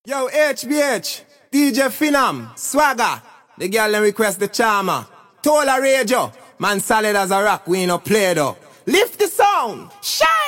Yo, HBH, DJ Phenom, Swagger, the girl them request the charmer. Tola Radio, man solid as a rock, we no play though. Lift the sound, shout!